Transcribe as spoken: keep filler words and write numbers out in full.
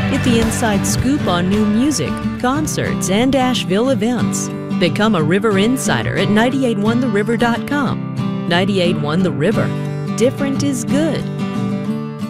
Get the inside scoop on new music, concerts, and Asheville events. Become a River Insider at nine eight one the river dot com. ninety-eight point one The River. Different is good.